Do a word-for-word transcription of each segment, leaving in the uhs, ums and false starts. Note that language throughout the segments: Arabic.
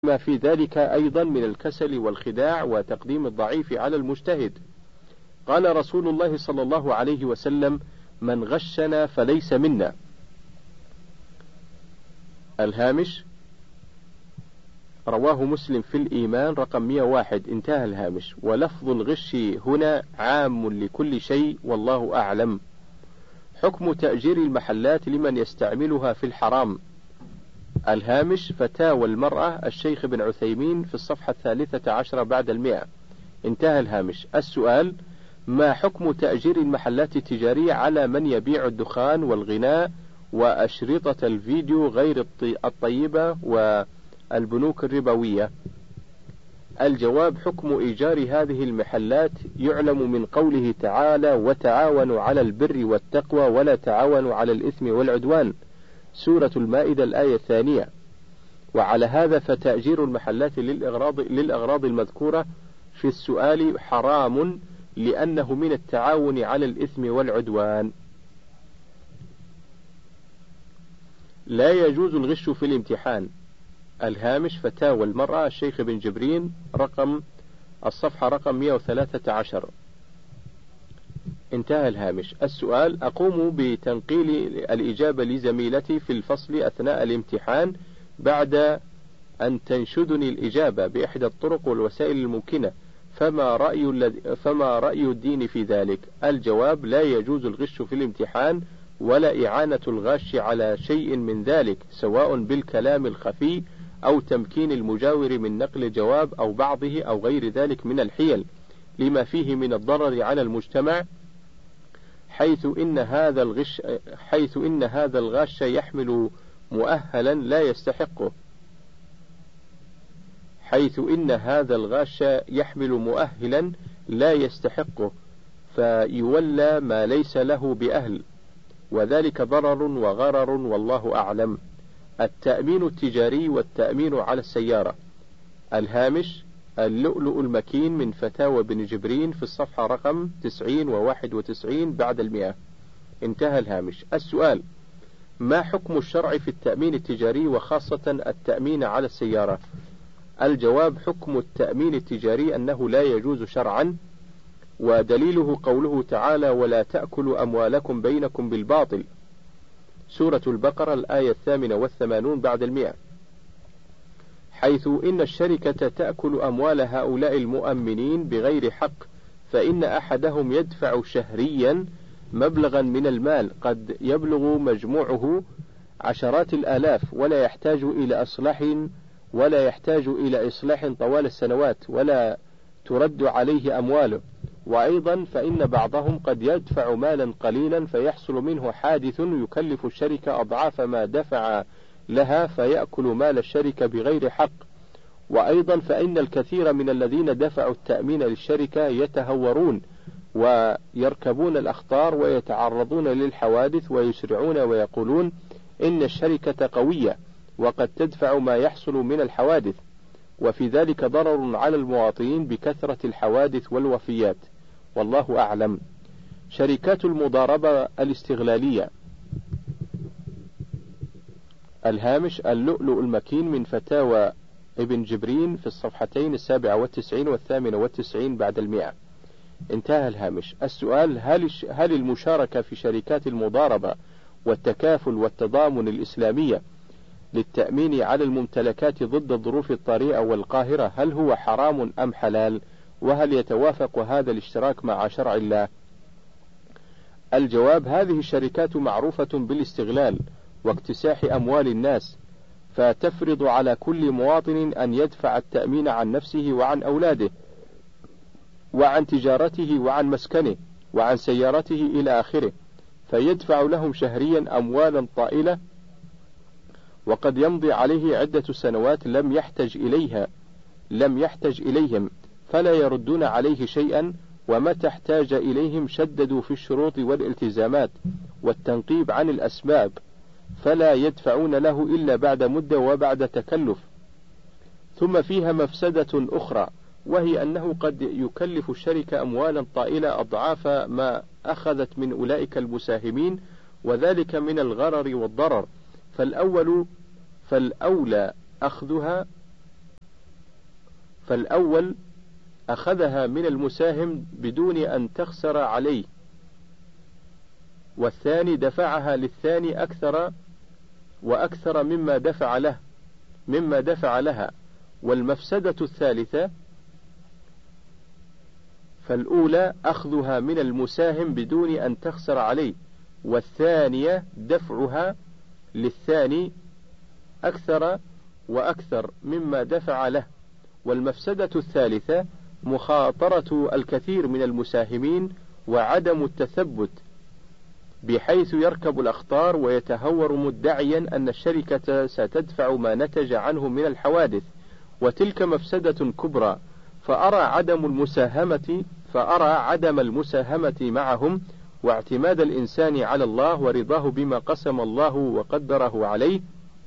ما في ذلك أيضا من الكسل والخداع وتقديم الضعيف على المجتهد. قال رسول الله صلى الله عليه وسلم: من غشنا فليس منا. الهامش: رواه مسلم في الإيمان رقم مئة وواحد، انتهى الهامش. ولفظ الغش هنا عام لكل شيء والله أعلم. حكم تأجير المحلات لمن يستعملها في الحرام. الهامش: فتاوى المرأة الشيخ بن عثيمين في الصفحة الثالثة عشرة بعد المئة، انتهى الهامش. السؤال: ما حكم تأجير المحلات التجارية على من يبيع الدخان والغناء وأشرطة الفيديو غير الطيبة والبنوك الربوية؟ الجواب: حكم إيجار هذه المحلات يعلم من قوله تعالى: وتعاونوا على البر والتقوى ولا تعاونوا على الإثم والعدوان، سورة المائدة الآية الثانية. وعلى هذا فتأجير المحلات للأغراض, للأغراض المذكورة في السؤال حرام، لأنه من التعاون على الإثم والعدوان. لا يجوز الغش في الامتحان. الهامش: فتاوى المرأة الشيخ بن جبرين رقم الصفحة رقم مئة وثلاثة عشر، انتهى الهامش. السؤال: أقوم بتنقيل الإجابة لزميلتي في الفصل أثناء الامتحان بعد أن تنشدني الإجابة بإحدى الطرق والوسائل الممكنة، فما رأي, فما رأي الدين في ذلك؟ الجواب: لا يجوز الغش في الامتحان ولا إعانة الغاش على شيء من ذلك، سواء بالكلام الخفي أو تمكين المجاور من نقل الجواب أو بعضه أو غير ذلك من الحيل، لما فيه من الضرر على المجتمع، حيث إن هذا الغش حيث إن هذا الغاش يحمل مؤهلا لا يستحقه حيث إن هذا الغاش يحمل مؤهلا لا يستحقه فيولى ما ليس له بأهل، وذلك ضرر وغرر والله أعلم. التأمين التجاري والتأمين على السيارة. الهامش: اللؤلؤ المكين من فتاوى بن جبرين في الصفحة رقم تسعين وواحد وتسعين بعد المئة، انتهى الهامش. السؤال: ما حكم الشرع في التأمين التجاري وخاصة التأمين على السيارة؟ الجواب: حكم التأمين التجاري أنه لا يجوز شرعا، ودليله قوله تعالى: ولا تأكلوا أموالكم بينكم بالباطل، سورة البقرة الآية الثامنة والثمانون بعد المئة، حيث إن الشركة تأكل أموال هؤلاء المؤمنين بغير حق، فإن أحدهم يدفع شهريا مبلغا من المال قد يبلغ مجموعه عشرات الآلاف، ولا يحتاج إلى إصلاح ولا يحتاج إلى إصلاح طوال السنوات، ولا ترد عليه أمواله. وأيضا فإن بعضهم قد يدفع مالا قليلا فيحصل منه حادث يكلف الشركة أضعاف ما دفع لها، فيأكل مال الشركة بغير حق. وأيضا فإن الكثير من الذين دفعوا التأمين للشركة يتهورون ويركبون الأخطار ويتعرضون للحوادث ويسرعون ويقولون إن الشركة قوية وقد تدفع ما يحصل من الحوادث، وفي ذلك ضرر على المواطنين بكثرة الحوادث والوفيات، والله أعلم. شركات المضاربة الاستغلالية. الهامش: اللؤلؤ المكين من فتاوى ابن جبرين في الصفحتين السابعة والتسعين والثامنة والتسعين بعد المئة، انتهى الهامش. السؤال: هل هل المشاركة في شركات المضاربة والتكافل والتضامن الإسلامية للتأمين على الممتلكات ضد الظروف الطارئة والقاهرة هل هو حرام أم حلال؟ وهل يتوافق هذا الاشتراك مع شرع الله؟ الجواب: هذه الشركات معروفة بالاستغلال واكتساح أموال الناس، فتفرض على كل مواطن أن يدفع التأمين عن نفسه وعن أولاده وعن تجارته وعن مسكنه وعن سيارته إلى آخره، فيدفع لهم شهريا أموالا طائلة، وقد يمضي عليه عدة سنوات لم يحتج إليها لم يحتج إليهم، فلا يردون عليه شيئا، ومتى احتاج إليهم شددوا في الشروط والالتزامات والتنقيب عن الأسباب، فلا يدفعون له إلا بعد مدة وبعد تكلف. ثم فيها مفسدة أخرى، وهي أنه قد يكلف الشركة أموالا طائلة أضعاف ما أخذت من أولئك المساهمين، وذلك من الغرر والضرر، فالأول فالأولى أخذها فالأول أخذها من المساهم بدون أن تخسر عليه، والثاني دفعها للثاني أكثر وأكثر مما دفع له مما دفع لها. والمفسدة الثالثة، فالأولى أخذها من المساهم بدون أن تخسر عليه، والثانية دفعها للثاني أكثر وأكثر مما دفع له. والمفسدة الثالثة مخاطرة الكثير من المساهمين وعدم التثبت، بحيث يركب الأخطار ويتهور مدعيا أن الشركة ستدفع ما نتج عنه من الحوادث، وتلك مفسدة كبرى. فأرى عدم المساهمة فأرى عدم المساهمة معهم واعتماد الإنسان على الله ورضاه بما قسم الله وقدره عليه،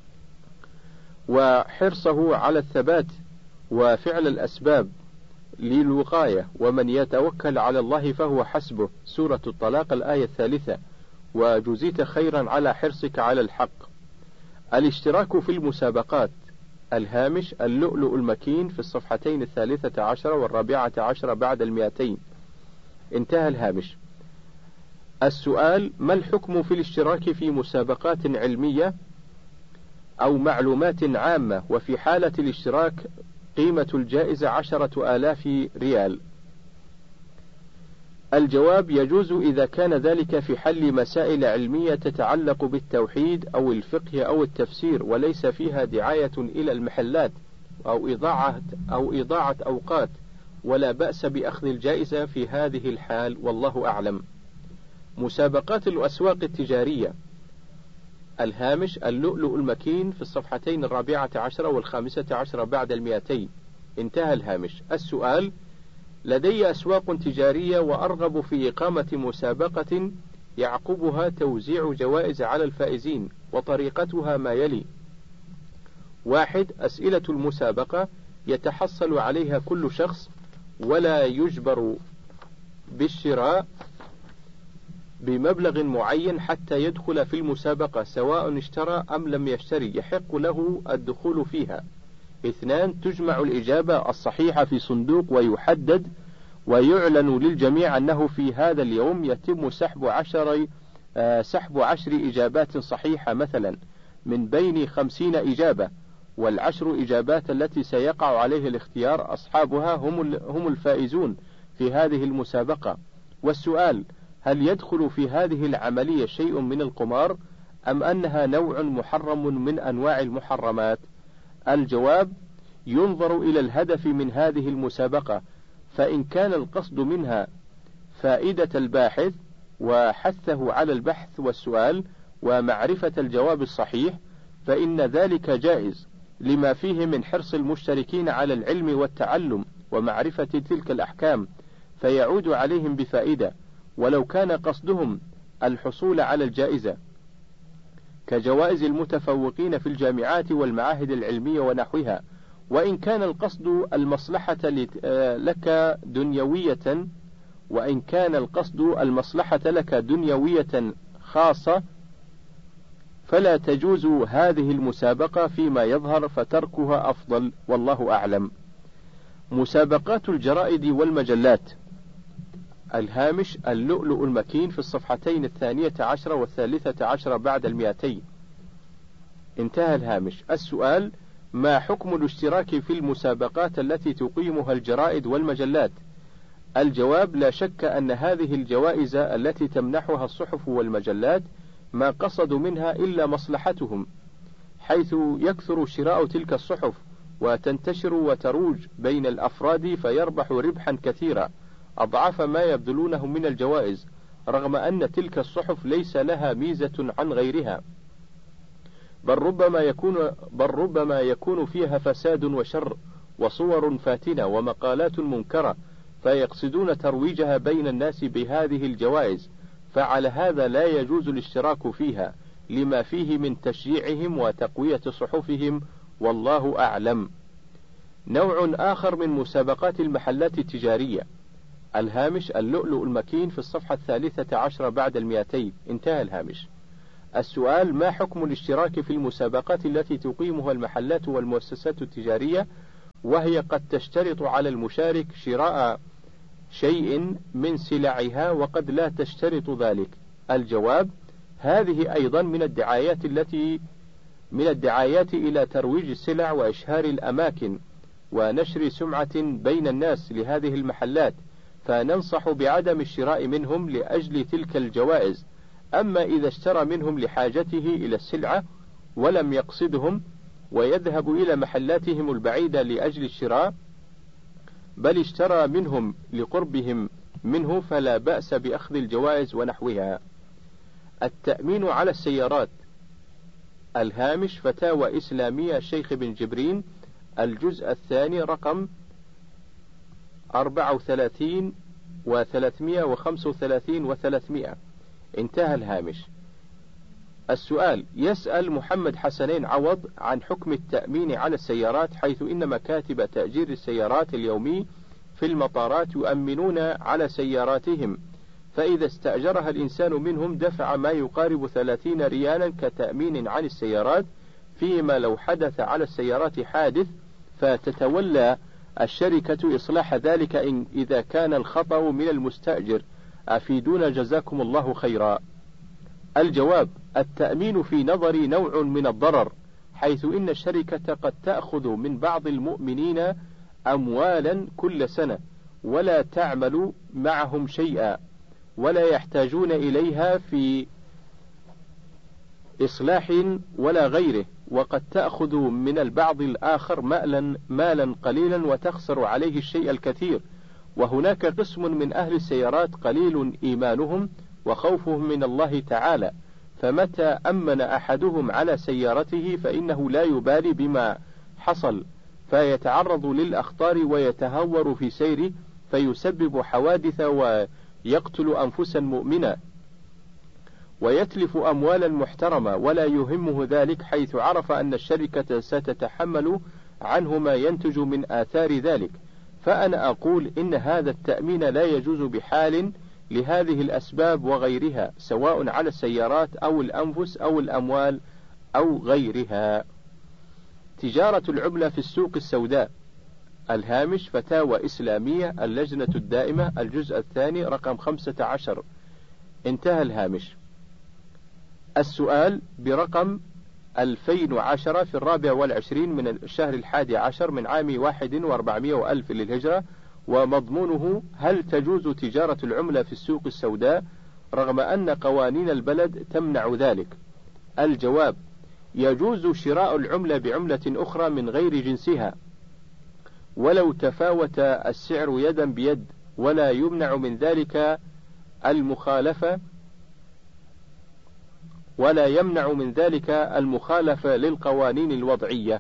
وحرصه على الثبات وفعل الأسباب للوقاية، ومن يتوكل على الله فهو حسبه. سورة الطلاق الآية الثالثة. وجزيت خيرا على حرصك على الحق. الاشتراك في المسابقات. الهامش اللؤلؤ المكين في الصفحتين الثالثة عشر والرابعة عشر بعد المئتين. انتهى الهامش. السؤال: ما الحكم في الاشتراك في مسابقات علمية أو معلومات عامة، وفي حالة الاشتراك قيمة الجائزة عشرة آلاف ريال؟ الجواب: يجوز إذا كان ذلك في حل مسائل علمية تتعلق بالتوحيد أو الفقه أو التفسير، وليس فيها دعاية إلى المحلات أو إضاعة أو إضاعة أوقات، ولا بأس بأخذ الجائزة في هذه الحال، والله أعلم. مسابقات الأسواق التجارية. الهامش اللؤلؤ المكين في الصفحتين الرابعة عشر والخامسة عشر بعد المئتين. انتهى الهامش. السؤال: لدي أسواق تجارية وأرغب في إقامة مسابقة يعقبها توزيع جوائز على الفائزين، وطريقتها ما يلي: واحد. أسئلة المسابقة يتحصل عليها كل شخص ولا يجبر بالشراء بمبلغ معين حتى يدخل في المسابقة، سواء اشترى أم لم يشتري، يحق له الدخول فيها. اثنان. تجمع الإجابة الصحيحة في صندوق ويحدد ويعلن للجميع أنه في هذا اليوم يتم سحب عشر آه سحب عشر إجابات صحيحة مثلا من بين خمسين إجابة، والعشر إجابات التي سيقع عليه الاختيار أصحابها هم هم الفائزون في هذه المسابقة. والسؤال: هل يدخل في هذه العملية شيء من القمار أم أنها نوع محرم من أنواع المحرمات؟ الجواب: ينظر إلى الهدف من هذه المسابقة، فإن كان القصد منها فائدة الباحث وحثه على البحث والسؤال ومعرفة الجواب الصحيح فإن ذلك جائز، لما فيه من حرص المشتركين على العلم والتعلم ومعرفة تلك الأحكام، فيعود عليهم بفائدة. ولو كان قصدهم الحصول على الجائزة كجوائز المتفوقين في الجامعات والمعاهد العلمية ونحوها، وإن كان القصد المصلحة لك دنيوية وإن كان القصد المصلحة لك دنيوية خاصة فلا تجوز هذه المسابقة فيما يظهر، فتركها أفضل، والله أعلم. مسابقات الجرائد والمجلات. الهامش اللؤلؤ المكين في الصفحتين الثانية عشر والثالثة عشر بعد المئتين. انتهى الهامش. السؤال: ما حكم الاشتراك في المسابقات التي تقيمها الجرائد والمجلات؟ الجواب: لا شك أن هذه الجوائز التي تمنحها الصحف والمجلات ما قصدوا منها إلا مصلحتهم، حيث يكثر شراء تلك الصحف وتنتشر وتروج بين الأفراد فيربح ربحا كثيرا أضعاف ما يبذلونه من الجوائز، رغم أن تلك الصحف ليس لها ميزة عن غيرها، بل ربما يكون بل ربما يكون فيها فساد وشر وصور فاتنة ومقالات منكرة، فيقصدون ترويجها بين الناس بهذه الجوائز، فعلى هذا لا يجوز الاشتراك فيها لما فيه من تشجيعهم وتقوية صحفهم، والله أعلم. نوع آخر من مسابقات المحلات التجارية. الهامش اللؤلؤ المكين في الصفحة الثالثة عشر بعد المئتين. انتهى الهامش. السؤال: ما حكم الاشتراك في المسابقات التي تقيمها المحلات والمؤسسات التجارية، وهي قد تشترط على المشارك شراء شيء من سلعها وقد لا تشترط ذلك. الجواب: هذه أيضا من الدعايات التي من الدعايات إلى ترويج السلع وإشهار الأماكن ونشر سمعة بين الناس لهذه المحلات، فننصح بعدم الشراء منهم لأجل تلك الجوائز. أما إذا اشترى منهم لحاجته إلى السلعة ولم يقصدهم ويذهب إلى محلاتهم البعيدة لأجل الشراء، بل اشترى منهم لقربهم منه، فلا بأس بأخذ الجوائز ونحوها. التأمين على السيارات. الهامش فتاوى إسلامية الشيخ بن جبرين، الجزء الثاني رقم أربعة وثلاثين وثلاثمائة وخمسة وثلاثين وثلاثمائة. انتهى الهامش. السؤال: يسأل محمد حسنين عوض عن حكم التأمين على السيارات، حيث إن مكاتب تأجير السيارات اليومي في المطارات يؤمنون على سياراتهم، فإذا استأجرها الإنسان منهم دفع ما يقارب ثلاثين ريالا كتأمين عن السيارات، فيما لو حدث على السيارات حادث فتتولى الشركة إصلاح ذلك إن إذا كان الخطأ من المستأجر. أفيدونا جزاكم الله خيرا. الجواب: التأمين في نظري نوع من الضرر، حيث إن الشركة قد تأخذ من بعض المؤمنين أموالا كل سنة ولا تعمل معهم شيئا ولا يحتاجون إليها في إصلاح ولا غيره، وقد تأخذ من البعض الآخر مالا مالا قليلا وتخسر عليه الشيء الكثير. وهناك قسم من أهل السيارات قليل إيمانهم وخوفهم من الله تعالى، فمتى أمن أحدهم على سيارته فإنه لا يبالي بما حصل، فيتعرض للأخطار ويتهور في سيره فيسبب حوادث ويقتل أنفسا مؤمنة ويتلف أموالا محترمة ولا يهمه ذلك، حيث عرف أن الشركة ستتحمل عنه ما ينتج من آثار ذلك. فأنا أقول إن هذا التأمين لا يجوز بحال لهذه الأسباب وغيرها، سواء على السيارات أو الأنفس أو الأموال أو غيرها. تجارة العملة في السوق السوداء. الهامش فتاوى إسلامية اللجنة الدائمة، الجزء الثاني رقم خمسة عشر. انتهى الهامش. السؤال برقم ألفين وعشرة في الرابع والعشرين من الشهر الحادي عشر من عام واحد وأربعمائة وألف للهجرة، ومضمونه: هل تجوز تجارة العملة في السوق السوداء رغم أن قوانين البلد تمنع ذلك؟ الجواب: يجوز شراء العملة بعملة أخرى من غير جنسها ولو تفاوت السعر يدا بيد، ولا يمنع من ذلك المخالفة ولا يمنع من ذلك المخالفة للقوانين الوضعية.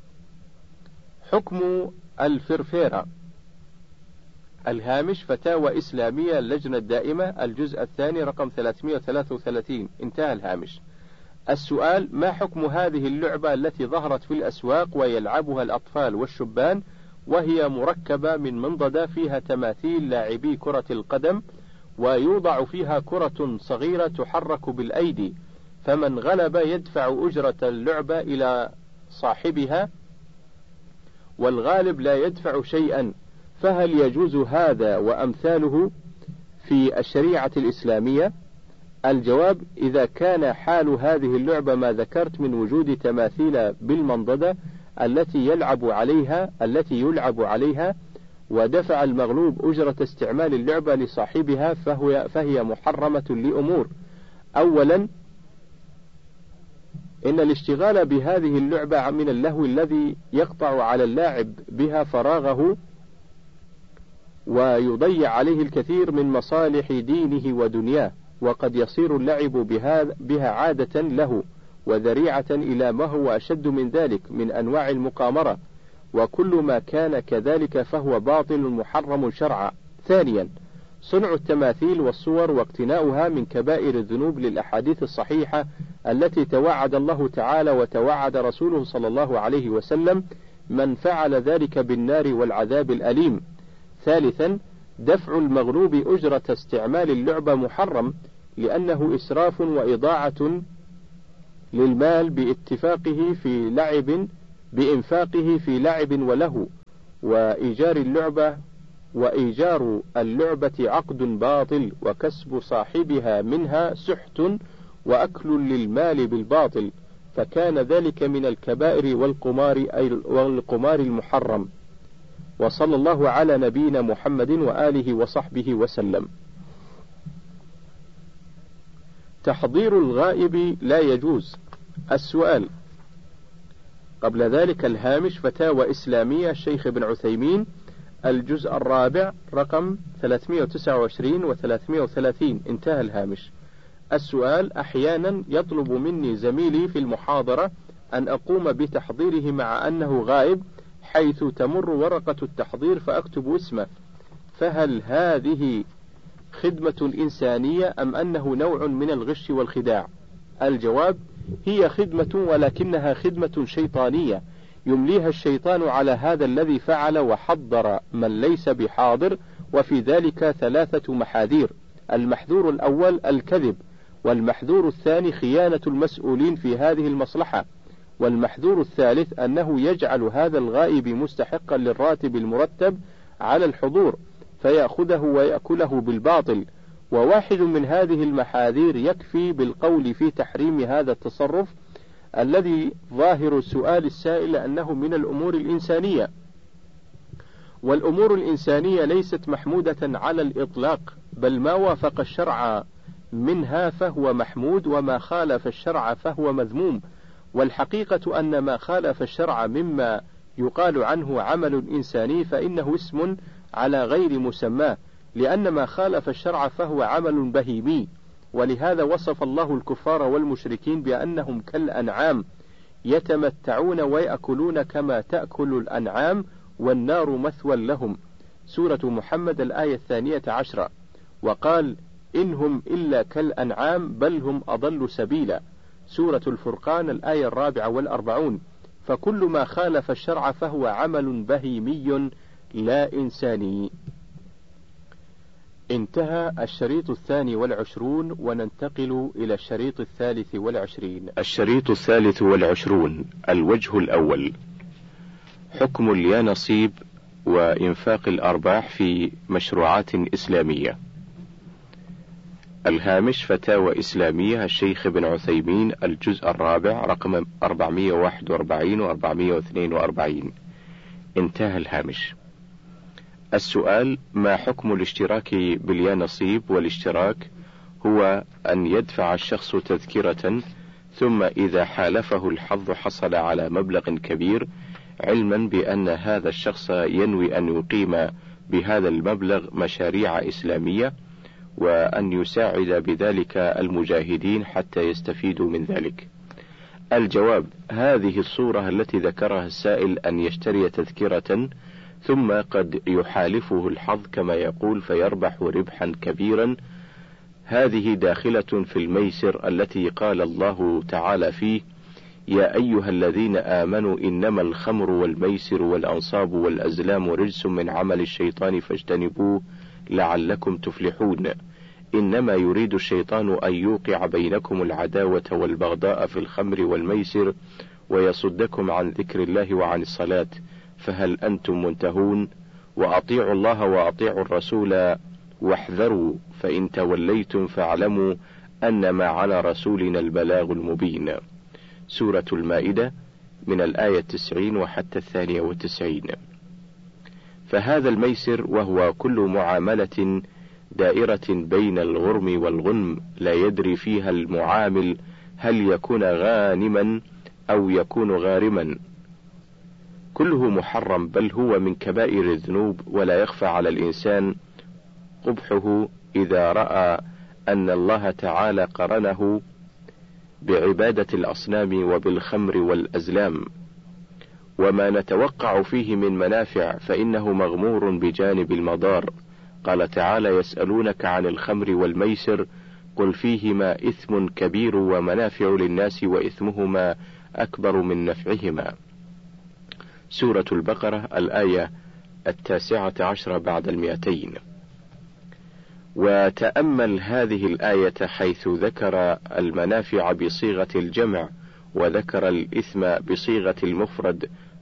حكم الفرفيرة. الهامش فتاوى إسلامية اللجنة الدائمة، الجزء الثاني رقم ثلاثمائة وثلاثة وثلاثين. انتهى الهامش. السؤال: ما حكم هذه اللعبة التي ظهرت في الأسواق ويلعبها الأطفال والشبان، وهي مركبة من منضدة فيها تماثيل لاعبي كرة القدم، ويوضع فيها كرة صغيرة تحرك بالأيدي، فمن غلب يدفع أجرة اللعبة إلى صاحبها والغالب لا يدفع شيئا، فهل يجوز هذا وأمثاله في الشريعة الإسلامية؟ الجواب: إذا كان حال هذه اللعبة ما ذكرت من وجود تماثيل بالمنضدة التي يلعب عليها التي يلعب عليها ودفع المغلوب أجرة استعمال اللعبة لصاحبها، فهو فهي محرمة لأمور. أولا، إن الاشتغال بهذه اللعبة من اللهو الذي يقطع على اللاعب بها فراغه ويضيع عليه الكثير من مصالح دينه ودنياه، وقد يصير اللعب بها عادة له وذريعة إلى ما هو أشد من ذلك من أنواع المقامرة، وكل ما كان كذلك فهو باطل محرم شرعا. ثانيا، صنع التماثيل والصور واقتناؤها من كبائر الذنوب للأحاديث الصحيحة التي توعد الله تعالى وتوعد رسوله صلى الله عليه وسلم من فعل ذلك بالنار والعذاب الأليم. ثالثا، دفع المغلوب أجرة استعمال اللعبة محرم، لأنه إسراف وإضاعة للمال باتفاقه في لعب بإنفاقه في لعب ولهو، وإيجار اللعبة وإيجار اللعبة عقد باطل، وكسب صاحبها منها سحت وأكل للمال بالباطل، فكان ذلك من الكبائر والقمار والقمار المحرم. وصلى الله على نبينا محمد وآله وصحبه وسلم. تحضير الغائب لا يجوز. السؤال قبل ذلك الهامش فتاوى إسلامية الشيخ ابن عثيمين الجزء الرابع رقم ثلاثمائة وتسعة وعشرين و ثلاثمائة وثلاثين، انتهى الهامش. السؤال أحيانا يطلب مني زميلي في المحاضرة أن أقوم بتحضيره مع أنه غائب، حيث تمر ورقة التحضير فأكتب اسمه، فهل هذه خدمة إنسانية أم أنه نوع من الغش والخداع؟ الجواب: هي خدمة، ولكنها خدمة شيطانية يمليها الشيطان على هذا الذي فعل وحضر من ليس بحاضر، وفي ذلك ثلاثة محاذير: المحذور الأول الكذب، والمحذور الثاني خيانة المسؤولين في هذه المصلحة، والمحذور الثالث أنه يجعل هذا الغائب مستحقا للراتب المرتب على الحضور فيأخذه ويأكله بالباطل. وواحد من هذه المحاذير يكفي بالقول في تحريم هذا التصرف الذي ظاهر سؤال السائل أنه من الأمور الإنسانية، والأمور الإنسانية ليست محمودة على الإطلاق، بل ما وافق الشرع منها فهو محمود، وما خالف الشرع فهو مذموم. والحقيقة أن ما خالف الشرع مما يقال عنه عمل إنساني فإنه اسم على غير مسماه، لأن ما خالف الشرع فهو عمل بهيمي. ولهذا وصف الله الكفار والمشركين بأنهم كالأنعام يتمتعون ويأكلون كما تأكل الأنعام والنار مثوى لهم. سورة محمد الآية الثانية عشرة. وقال: إنهم إلا كالأنعام بل هم أضل سبيلا. سورة الفرقان الآية الرابعة والأربعون. فكل ما خالف الشرع فهو عمل بهيمي لا إنساني. انتهى الشريط الثاني والعشرون، وننتقل إلى الشريط الثالث والعشرين. الشريط الثالث والعشرون. الوجه الأول: حكم اليانصيب وإنفاق الأرباح في مشروعات إسلامية. الهامش فتاوى إسلامية الشيخ ابن عثيمين الجزء الرابع رقم أربعمائة وواحد وأربعين و أربعمائة واثنين وأربعين، انتهى الهامش. السؤال: ما حكم الاشتراك باليانصيب؟ والاشتراك هو أن يدفع الشخص تذكرة، ثم إذا حالفه الحظ حصل على مبلغ كبير، علما بأن هذا الشخص ينوي أن يقيم بهذا المبلغ مشاريع إسلامية، وأن يساعد بذلك المجاهدين حتى يستفيدوا من ذلك. الجواب: هذه الصورة التي ذكرها السائل أن يشتري تذكرة ثم قد يحالفه الحظ كما يقول فيربح ربحا كبيرا، هذه داخلة في الميسر التي قال الله تعالى فيه: يا أيها الذين آمنوا إنما الخمر والميسر والأنصاب والأزلام رجس من عمل الشيطان فاجتنبوه لعلكم تفلحون. إنما يريد الشيطان أن يوقع بينكم العداوة والبغضاء في الخمر والميسر ويصدكم عن ذكر الله وعن الصلاة، فهل أنتم منتهون؟ وأطيعوا الله وأطيعوا الرسول واحذروا، فإن توليتم فاعلموا أنما على رسولنا البلاغ المبين. سورة المائدة من الآية التسعين وحتى الثانية والتسعين. فهذا الميسر وهو كل معاملة دائرة بين الغرم والغنم لا يدري فيها المعامل هل يكون غانما أو يكون غارما، كله محرم، بل هو من كبائر الذنوب، ولا يخفى على الإنسان قبحه إذا رأى أن الله تعالى قرنه بعبادة الأصنام وبالخمر والأزلام. وما نتوقع فيه من منافع فإنه مغمور بجانب المضار. قال تعالى: يسألونك عن الخمر والميسر قل فيهما إثم كبير ومنافع للناس وإثمهما أكبر من نفعهما. سورة البقرة الآية التاسعة عشرة بعد المئتين. وتأمل هذه الآية حيث ذكر المنافع بصيغة الجمع وذكر الإثم بصيغة المفرد،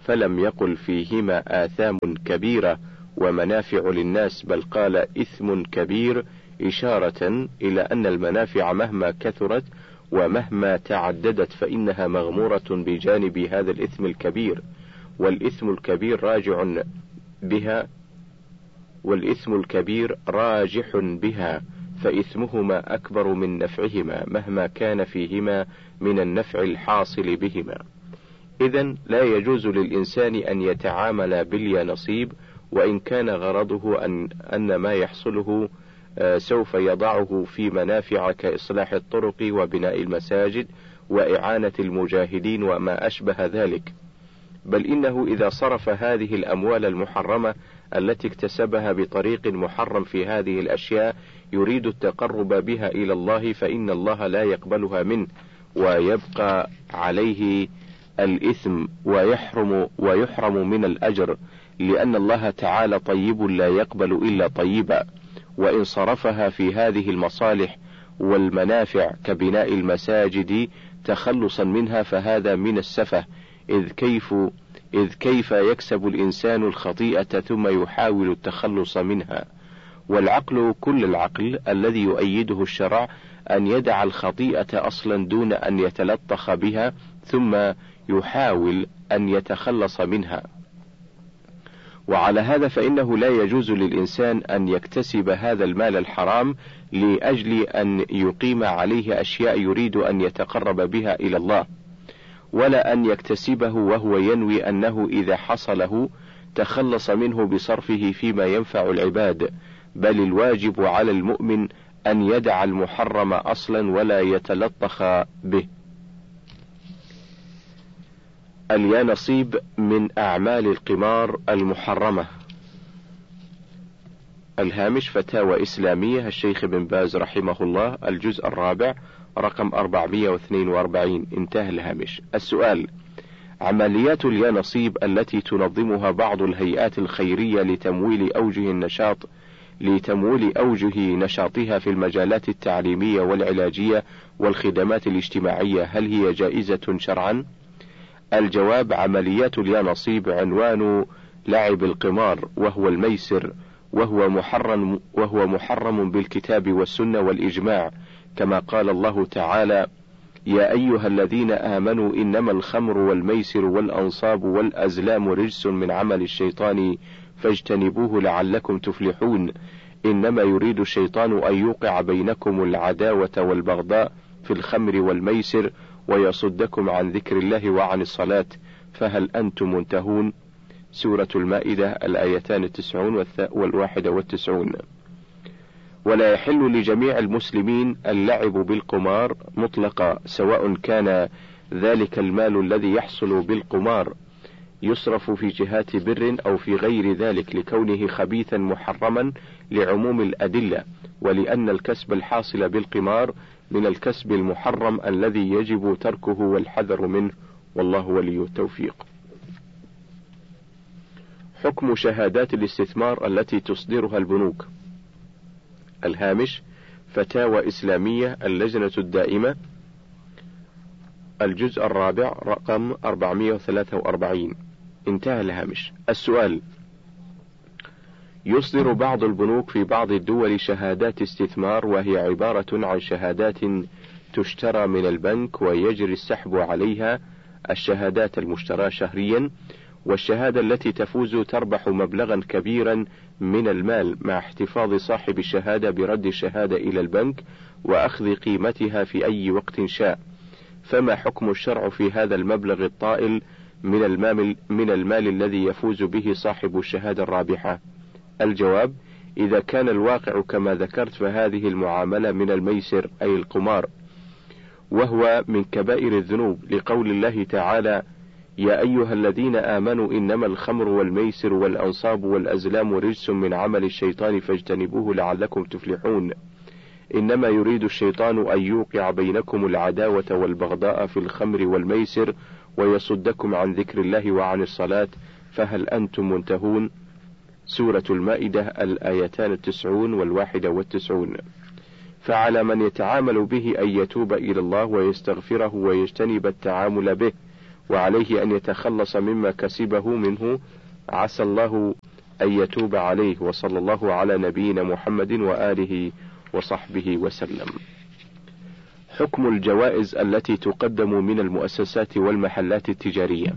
فلم يقل فيهما آثام كبيرة ومنافع للناس، بل قال إثم كبير، إشارة إلى أن المنافع مهما كثرت ومهما تعددت فإنها مغمورة بجانب هذا الإثم الكبير، والإثم الكبير راجع بها والإثم الكبير راجح بها، فإثمهما أكبر من نفعهما مهما كان فيهما من النفع الحاصل بهما. إذن لا يجوز للإنسان أن يتعامل باليانصيب وإن كان غرضه أن, أن ما يحصله سوف يضعه في منافع كإصلاح الطرق وبناء المساجد وإعانة المجاهدين وما أشبه ذلك، بل إنه إذا صرف هذه الأموال المحرمة التي اكتسبها بطريق محرم في هذه الأشياء يريد التقرب بها إلى الله فإن الله لا يقبلها منه، ويبقى عليه الإثم ويحرم ويحرم من الأجر، لأن الله تعالى طيب لا يقبل إلا طيبا. وإن صرفها في هذه المصالح والمنافع كبناء المساجد تخلصا منها فهذا من السفه، إذ كيف إذ كيف يكسب الإنسان الخطيئة ثم يحاول التخلص منها. والعقل كل العقل الذي يؤيده الشرع أن يدع الخطيئة أصلا دون أن يتلطخ بها ثم يحاول أن يتخلص منها. وعلى هذا فإنه لا يجوز للإنسان أن يكتسب هذا المال الحرام لأجل أن يقيم عليه أشياء يريد أن يتقرب بها إلى الله، ولا أن يكتسبه وهو ينوي أنه إذا حصله تخلص منه بصرفه فيما ينفع العباد، بل الواجب على المؤمن أن يدع المحرم أصلا ولا يتلطخ به. اليانصيب من أعمال القمار المحرمة. الهامش فتاوى إسلامية الشيخ بن باز رحمه الله، الجزء الرابع رقم أربعمائة واثنين وأربعين، انتهى الهامش. السؤال: عمليات اليانصيب التي تنظمها بعض الهيئات الخيرية لتمويل أوجه النشاط لتمويل أوجه نشاطها في المجالات التعليمية والعلاجية والخدمات الاجتماعية، هل هي جائزة شرعا؟ الجواب: عمليات اليانصيب عنوان لعب القمار وهو الميسر، وهو محرم وهو محرم بالكتاب والسنة والإجماع، كما قال الله تعالى: يا أيها الذين آمنوا إنما الخمر والميسر والأنصاب والأزلام رجس من عمل الشيطان فاجتنبوه لعلكم تفلحون، إنما يريد الشيطان أن يوقع بينكم العداوة والبغضاء في الخمر والميسر ويصدكم عن ذكر الله وعن الصلاة، فهل أنتم منتهون؟ سورة المائدة الآيتان التسعون والواحدة والتسعون. ولا يحل لجميع المسلمين اللعب بالقمار مطلقا، سواء كان ذلك المال الذي يحصل بالقمار يصرف في جهات بر أو في غير ذلك لكونه خبيثا محرما لعموم الأدلة، ولأن الكسب الحاصل بالقمار من الكسب المحرم الذي يجب تركه والحذر منه، والله ولي التوفيق. حكم شهادات الاستثمار التي تصدرها البنوك. الهامش فتاوى إسلامية اللجنة الدائمة، الجزء الرابع رقم أربعمائة وثلاثة وأربعين، انتهى الهامش. السؤال: يصدر بعض البنوك في بعض الدول شهادات استثمار، وهي عبارة عن شهادات تشترى من البنك ويجري السحب عليها. الشهادات المشترى شهريا، والشهادة التي تفوز تربح مبلغا كبيرا من المال مع احتفاظ صاحب الشهادة برد الشهادة إلى البنك وأخذ قيمتها في أي وقت شاء. فما حكم الشرع في هذا المبلغ الطائل من المال, من المال الذي يفوز به صاحب الشهادة الرابحة؟ الجواب: إذا كان الواقع كما ذكرت فهذه المعاملة من الميسر أي القمار، وهو من كبائر الذنوب، لقول الله تعالى: يا أيها الذين آمنوا إنما الخمر والميسر والأنصاب والأزلام رجس من عمل الشيطان فاجتنبوه لعلكم تفلحون، إنما يريد الشيطان أن يوقع بينكم العداوة والبغضاء في الخمر والميسر ويصدكم عن ذكر الله وعن الصلاة، فهل أنتم منتهون؟ سورة المائدة الآيتان التسعون والواحدة والتسعون. فعلى من يتعامل به أن يتوب إلى الله ويستغفره ويجتنب التعامل به، وعليه أن يتخلص مما كسبه منه، عسى الله أن يتوب عليه، وصلى الله على نبينا محمد وآله وصحبه وسلم. حكم الجوائز التي تقدم من المؤسسات والمحلات التجارية.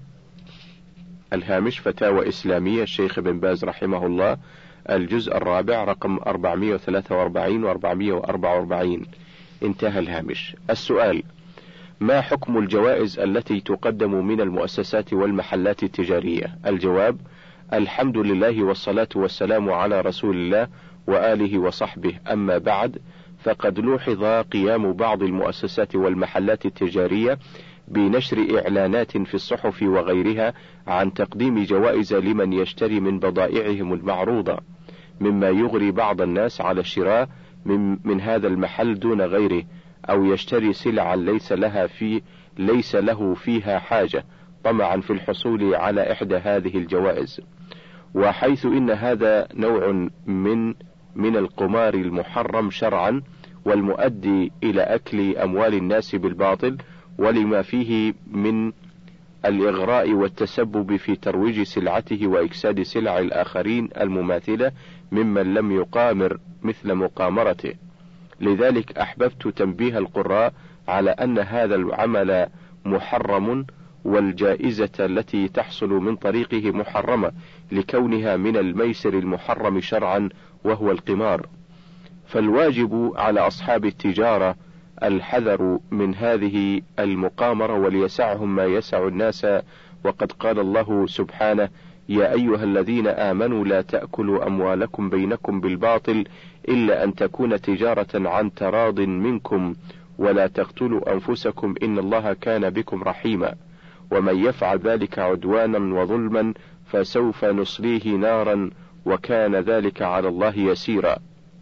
الهامش فتاوى إسلامية الشيخ بن باز رحمه الله، الجزء الرابع رقم أربعمائة وثلاثة وأربعين وأربعمائة وأربعة وأربعين. انتهى الهامش. السؤال: ما حكم الجوائز التي تقدم من المؤسسات والمحلات التجارية؟ الجواب: الحمد لله والصلاة والسلام على رسول الله وآله وصحبه، أما بعد، فقد لوحظ قيام بعض المؤسسات والمحلات التجارية بنشر إعلانات في الصحف وغيرها عن تقديم جوائز لمن يشتري من بضائعهم المعروضة، مما يغري بعض الناس على الشراء من, من هذا المحل دون غيره، أو يشتري سلعا ليس لها في ليس له فيها حاجة طمعا في الحصول على إحدى هذه الجوائز. وحيث إن هذا نوع من من القمار المحرم شرعا، والمؤدي إلى أكل أموال الناس بالباطل، ولما فيه من الإغراء والتسبب في ترويج سلعته وإكساد سلع الآخرين المماثلة ممن لم يقامر مثل مقامرته. لذلك أحببت تنبيه القراء على أن هذا العمل محرم، والجائزة التي تحصل من طريقه محرمة لكونها من الميسر المحرم شرعا وهو القمار. فالواجب على أصحاب التجارة الحذر من هذه المقامرة، وليسعهم ما يسع الناس، وقد قال الله سبحانه: يا أيها الذين آمنوا لا تأكلوا أموالكم بينكم بالباطل إلا أن تكون تجارة عن تراض منكم ولا تقتلوا أنفسكم إن الله كان بكم رحيما، ومن يفعل ذلك عدوانا وظلما فسوف نصليه نارا وكان ذلك على الله يسيرا.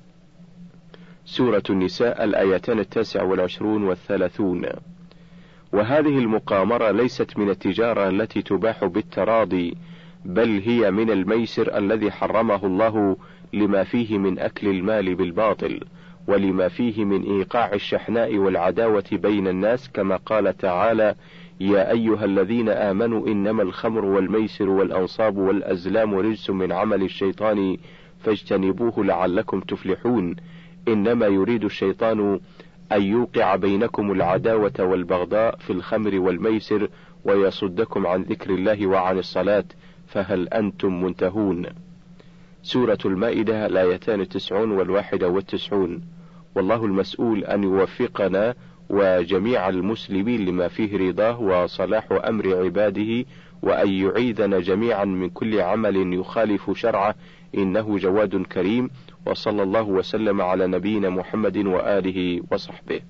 سورة النساء، الآيتان التاسع والعشرون والثلاثون. وهذه المقامرة ليست من التجارة التي تباح بالتراضي، بل هي من الميسر الذي حرمه الله لما فيه من أكل المال بالباطل، ولما فيه من إيقاع الشحناء والعداوة بين الناس، كما قال تعالى: يا أيها الذين آمنوا إنما الخمر والميسر والأنصاب والأزلام رجس من عمل الشيطان فاجتنبوه لعلكم تفلحون، إنما يريد الشيطان أن يوقع بينكم العداوة والبغضاء في الخمر والميسر ويصدكم عن ذكر الله وعن الصلاة فهل أنتم منتهون. سورة المائدة، الآيتان التسعون والواحدة والتسعون. والله المسؤول أن يوفقنا وجميع المسلمين لما فيه رضاه وصلاح أمر عباده، وأن يعيذنا جميعا من كل عمل يخالف شرعه، إنه جواد كريم. وصلى الله وسلم على نبينا محمد وآله وصحبه.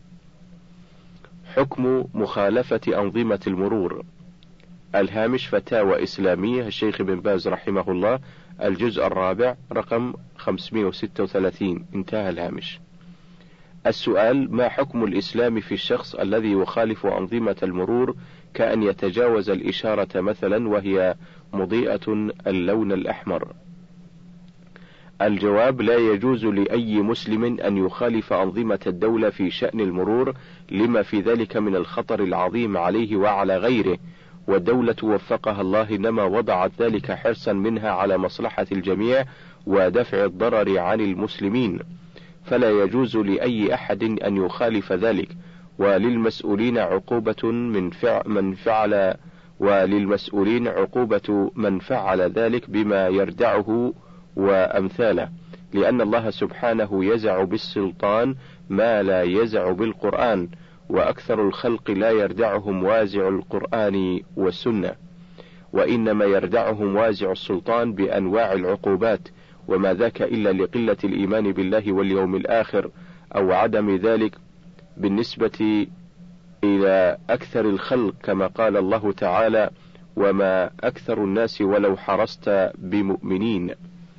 حكم مخالفة أنظمة المرور. الهامش فتاوى إسلامية الشيخ بن باز رحمه الله، الجزء الرابع رقم خمسمائة وستة وثلاثين. انتهى الهامش. السؤال: ما حكم الإسلام في الشخص الذي يخالف أنظمة المرور، كأن يتجاوز الإشارة مثلا وهي مضيئة اللون الأحمر؟ الجواب: لا يجوز لأي مسلم أن يخالف أنظمة الدولة في شأن المرور، لما في ذلك من الخطر العظيم عليه وعلى غيره، والدولة وفقها الله إنما وضعت ذلك حرصا منها على مصلحة الجميع ودفع الضرر عن المسلمين، فلا يجوز لأي أحد أن يخالف ذلك، وللمسؤولين عقوبة من فعل من فعل وللمسؤولين عقوبة من فعل ذلك بما يردعه وأمثاله، لأن الله سبحانه يزع بالسلطان ما لا يزع بالقرآن، وأكثر الخلق لا يردعهم وازع القرآن والسنة، وإنما يردعهم وازع السلطان بأنواع العقوبات، وما ذاك إلا لقلة الإيمان بالله واليوم الآخر، أو عدم ذلك بالنسبة إلى أكثر الخلق، كما قال الله تعالى: وما أكثر الناس ولو حرصت بمؤمنين.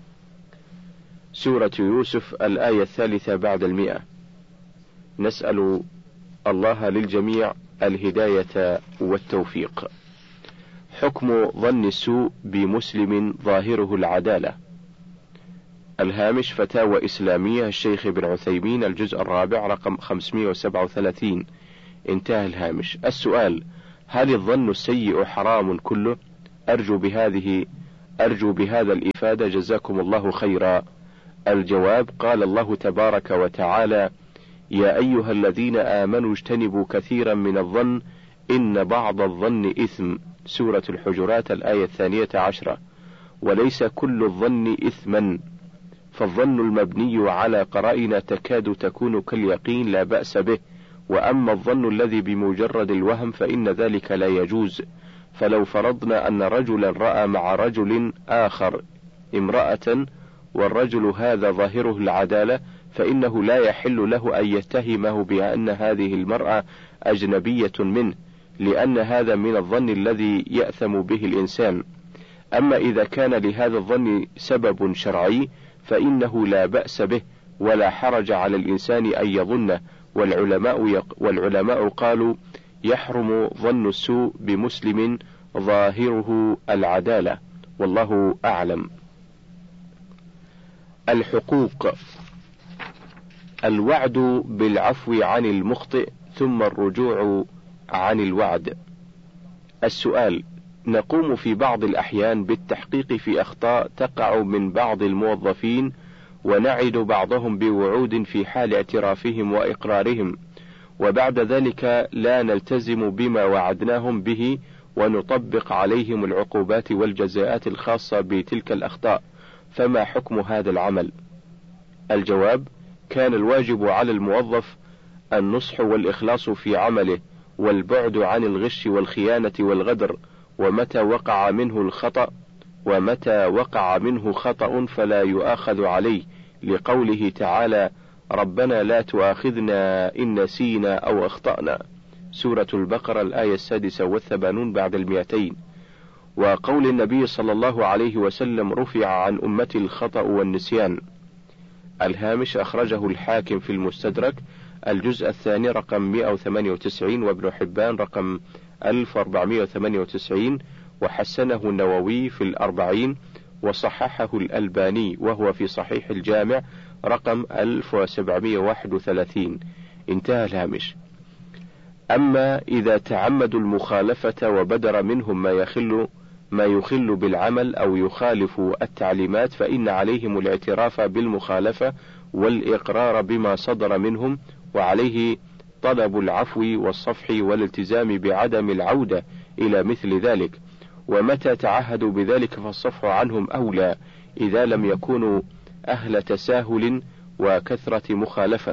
سورة يوسف، الآية الثالثة بعد المئة. نسأل الله للجميع الهداية والتوفيق. حكم ظن السوء بمسلم ظاهره العدالة. الهامش فتاوى إسلامية الشيخ بن عثيمين، الجزء الرابع رقم خمسمائة وسبعة وثلاثين. انتهى الهامش. السؤال: هل الظن السيء حرام كله؟ أرجو بهذه أرجو بهذا الإفادة، جزاكم الله خيرا. الجواب: قال الله تبارك وتعالى: يا أيها الذين آمنوا اجتنبوا كثيرا من الظن إن بعض الظن إثم. سورة الحجرات الآية الثانية عشرة. وليس كل الظن إثما، فالظن المبني على قرائن تكاد تكون كاليقين لا بأس به، وأما الظن الذي بمجرد الوهم فإن ذلك لا يجوز. فلو فرضنا أن رجلا رأى مع رجل آخر امرأة والرجل هذا ظاهره العدالة، فإنه لا يحل له أن يتهمه بأن هذه المرأة أجنبية منه، لأن هذا من الظن الذي يأثم به الإنسان. أما إذا كان لهذا الظن سبب شرعي فإنه لا بأس به ولا حرج على الإنسان أن يظنه. والعلماء, يق... والعلماء قالوا: يحرم ظن السوء بمسلم ظاهره العدالة، والله أعلم. الحقوق: الوعد بالعفو عن المخطئ ثم الرجوع عن الوعد. السؤال: نقوم في بعض الأحيان بالتحقيق في أخطاء تقع من بعض الموظفين، ونعد بعضهم بوعود في حال اعترافهم وإقرارهم، وبعد ذلك لا نلتزم بما وعدناهم به ونطبق عليهم العقوبات والجزاءات الخاصة بتلك الأخطاء، فما حكم هذا العمل؟ الجواب: كان الواجب على الموظف النصح والإخلاص في عمله، والبعد عن الغش والخيانة والغدر، ومتى وقع منه الخطأ ومتى وقع منه خطأ فلا يؤاخذ عليه، لقوله تعالى: ربنا لا تؤاخذنا إن نسينا أو أخطأنا. سورة البقرة الآية السادسة والثمانون بعد المئتين. وقول النبي صلى الله عليه وسلم: رفع عن أمتي الخطأ والنسيان. الهامش: أخرجه الحاكم في المستدرك الجزء الثاني رقم مئة وثمانية وتسعين، وابن حبان رقم ألف وأربعمئة وثمانية وتسعين، وحسنه النووي في الأربعين، وصححه الألباني وهو في صحيح الجامع رقم ألف وسبعمئة وواحد وثلاثين. انتهى الهامش. أما إذا تعمدوا المخالفة وبدر منهم ما يخل ما يخل بالعمل أو يخالف التعليمات، فإن عليهم الاعتراف بالمخالفة والإقرار بما صدر منهم، وعليه طلب العفو والصفح والالتزام بعدم العودة إلى مثل ذلك. ومتى تعهدوا بذلك فالصفح عنهم أولى، إذا لم يكونوا أهل تساهل وكثرة مخالفة.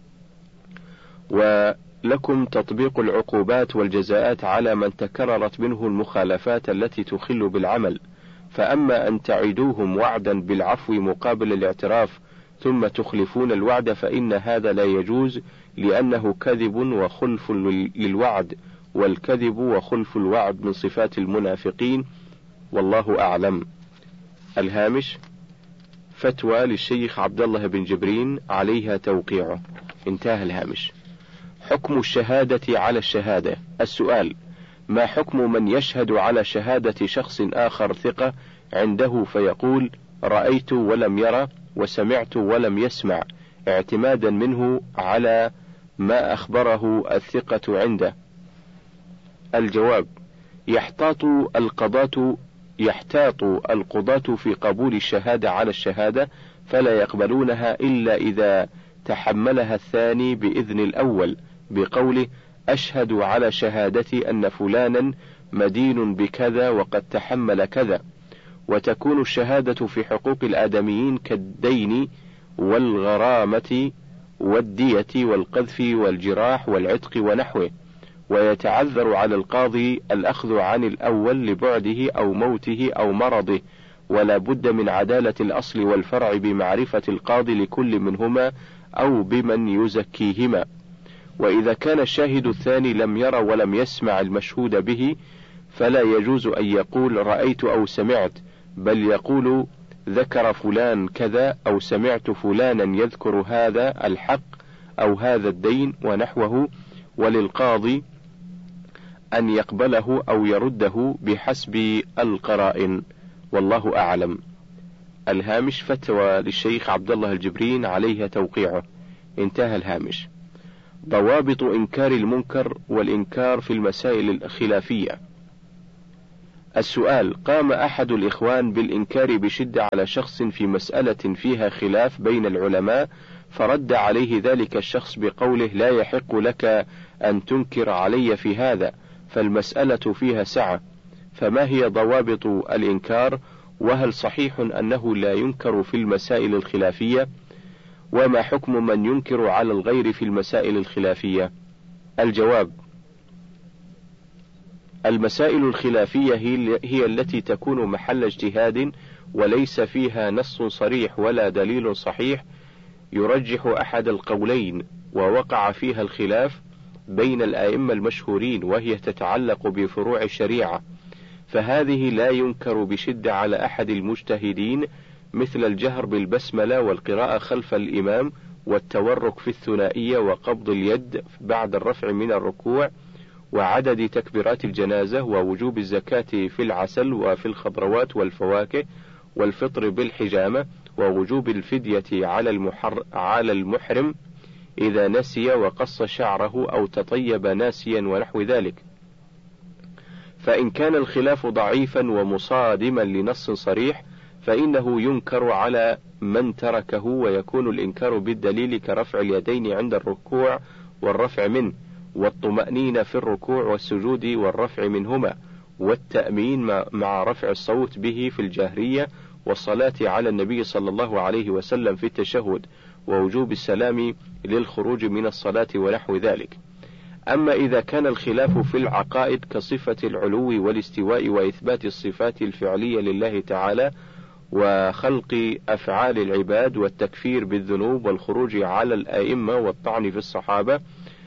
ولكم تطبيق العقوبات والجزاءات على من تكررت منه المخالفات التي تخل بالعمل. فأما أن تعدوهم وعدا بالعفو مقابل الاعتراف ثم تخلفون الوعد فإن هذا لا يجوز، لأنه كذب وخلف للوعد، والكذب وخلف الوعد من صفات المنافقين، والله أعلم. الهامش: فتوى للشيخ عبد الله بن جبرين عليها توقيعه. انتهى الهامش. حكم الشهادة على الشهادة. السؤال: ما حكم من يشهد على شهادة شخص آخر ثقة عنده فيقول رأيت ولم يرى وسمعت ولم يسمع، اعتمادا منه على ما أخبره الثقة عنده؟ الجواب: يحتاط القضاة يحتاط القضاة في قبول الشهادة على الشهادة، فلا يقبلونها إلا إذا تحملها الثاني بإذن الأول، بقوله: أشهد على شهادتي أن فلانا مدين بكذا وقد تحمل كذا. وتكون الشهادة في حقوق الآدميين كالدين والغرامة والدية والقذف والجراح والعتق ونحوه. ويتعذر على القاضي الأخذ عن الأول لبعده أو موته أو مرضه، ولا بد من عدالة الأصل والفرع بمعرفة القاضي لكل منهما أو بمن يزكيهما. وإذا كان الشاهد الثاني لم يرى ولم يسمع المشهود به فلا يجوز أن يقول رأيت أو سمعت، بل يقول ذكر فلان كذا أو سمعت فلانا يذكر هذا الحق أو هذا الدين ونحوه، وللقاضي أن يقبله أو يرده بحسب القرائن، والله أعلم. الهامش: فتوى للشيخ عبد الله الجبرين عليها توقيعه. انتهى الهامش. ضوابط إنكار المنكر والإنكار في المسائل الخلافية. السؤال: قام أحد الإخوان بالإنكار بشدة على شخص في مسألة فيها خلاف بين العلماء، فرد عليه ذلك الشخص بقوله: لا يحق لك أن تنكر علي في هذا، فالمسألة فيها سعة. فما هي ضوابط الإنكار؟ وهل صحيح أنه لا ينكر في المسائل الخلافية؟ وما حكم من ينكر على الغير في المسائل الخلافية؟ الجواب: المسائل الخلافية هي التي تكون محل اجتهاد وليس فيها نص صريح ولا دليل صحيح يرجح أحد القولين، ووقع فيها الخلاف بين الآئمة المشهورين، وهي تتعلق بفروع الشريعة، فهذه لا ينكر بشدة على أحد المجتهدين، مثل الجهر بالبسملة والقراءة خلف الإمام والتورك في الثنائية وقبض اليد بعد الرفع من الركوع وعدد تكبيرات الجنازة ووجوب الزكاة في العسل وفي الخضروات والفواكه والفطر بالحجامة ووجوب الفدية على المحر على المحرم إذا نسي وقص شعره أو تطيب ناسيا ونحو ذلك. فإن كان الخلاف ضعيفا ومصادما لنص صريح فإنه ينكر على من تركه، ويكون الإنكار بالدليل كرفع اليدين عند الركوع والرفع منه، والطمأنينة في الركوع والسجود والرفع منهما، والتأمين مع رفع الصوت به في الجهرية، والصلاة على النبي صلى الله عليه وسلم في التشهد، ووجوب السلام للخروج من الصلاة ونحو ذلك. أما إذا كان الخلاف في العقائد كصفة العلو والاستواء وإثبات الصفات الفعلية لله تعالى وخلق أفعال العباد والتكفير بالذنوب والخروج على الآئمة والطعن في الصحابة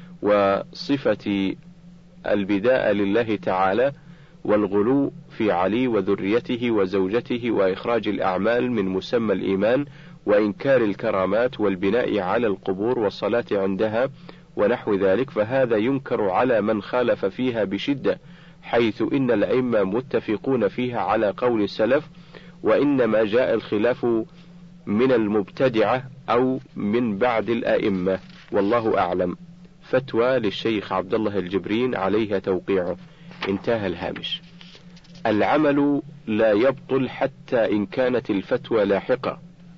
وصفة البداء لله تعالى والغلو في علي وذريته وزوجته وإخراج الأعمال من مسمى الإيمان وإنكار الكرامات والبناء على القبور والصلاة عندها ونحو ذلك، فهذا ينكر على من خالف فيها بشدة، حيث إن الأئمة متفقون فيها على قول السلف، وإنما جاء الخلاف من المبتدعة أو من بعد الأئمة، والله أعلم. فتوى للشيخ عبد الله الجبرين عليها توقيعه. انتهى الهامش. العمل لا يبطل حتى إن كانت الفتوى لاحقة.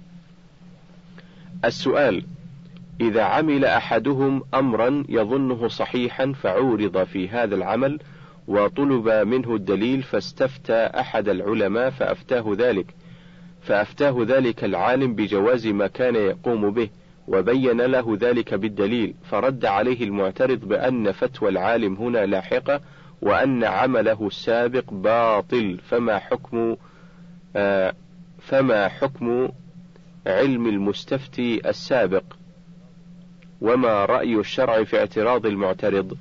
السؤال: إذا عمل أحدهم أمرا يظنه صحيحا فعورض في هذا العمل وطلب منه الدليل، فاستفتى أحد العلماء فأفتاه ذلك فأفتاه ذلك العالم بجواز ما كان يقوم به، وبين له ذلك بالدليل، فرد عليه المعترض بأن فتوى العالم هنا لاحقة وأن عمله السابق باطل، فما حكم آه فما حكم علم المستفتي السابق؟ وما رأي الشرع في اعتراض المعترض؟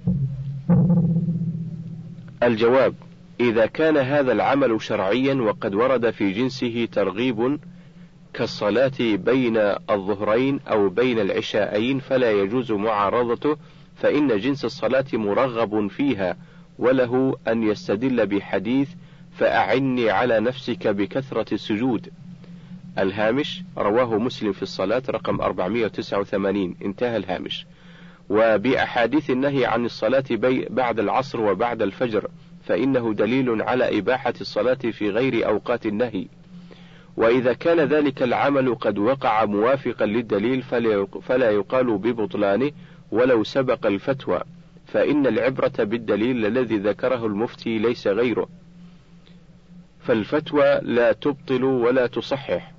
الجواب: إذا كان هذا العمل شرعيا وقد ورد في جنسه ترغيب كالصلاة بين الظهرين أو بين العشاءين فلا يجوز معارضته، فإن جنس الصلاة مرغب فيها، وله أن يستدل بحديث فأعني على نفسك بكثرة السجود. الهامش: رواه مسلم في الصلاة رقم أربعمائة وتسعة وثمانين. انتهى الهامش. وبأحاديث النهي عن الصلاة بعد العصر وبعد الفجر، فإنه دليل على إباحة الصلاة في غير أوقات النهي. وإذا كان ذلك العمل قد وقع موافقا للدليل فلا يقال ببطلانه ولو سبق الفتوى، فإن العبرة بالدليل الذي ذكره المفتي ليس غيره، فالفتوى لا تبطل ولا تصحح،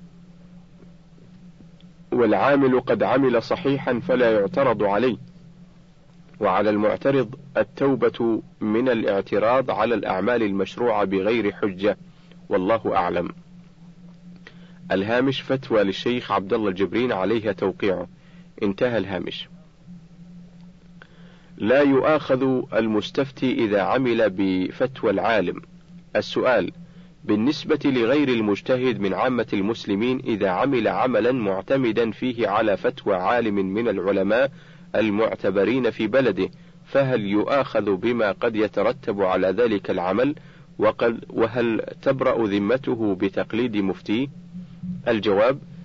والعامل قد عمل صحيحا فلا يعترض عليه، وعلى المعترض التوبة من الاعتراض على الأعمال المشروعة بغير حجة، والله أعلم. الهامش: فتوى للشيخ عبد الله الجبرين عليها توقيعه. انتهى الهامش. لا يؤاخذ المستفتي إذا عمل بفتوى العالم. السؤال: بالنسبة لغير المجتهد من عامة المسلمين إذا عمل عملا معتمدا فيه على فتوى عالم من العلماء المعتبرين في بلده، فهل يؤاخذ بما قد يترتب على ذلك العمل؟ وهل تبرأ ذمته بتقليد مفتيه؟ الجواب: